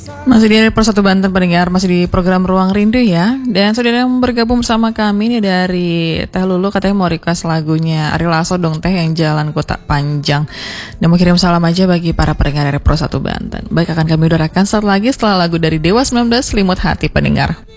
Masih di Pro 1 Banten pendengar, masih di program Ruang Rindu ya. Dan saudara yang bergabung bersama kami ini dari Teh Lulu, katanya mau request lagunya Ari Lasso dong Teh, yang Jalan Kota Panjang. Dan mau kirim salam aja bagi para pendengar dari Pro 1 Banten. Baik, akan kami udarakan setelah lagu dari Dewa 19, Selimut Hati pendengar.